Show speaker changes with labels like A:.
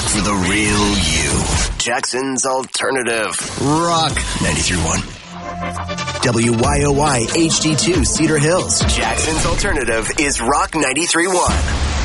A: for the real you. Jackson's Alternative. Rock 93.1. WYOY HD2 Cedar Hills. Jackson's Alternative is Rock 93.1.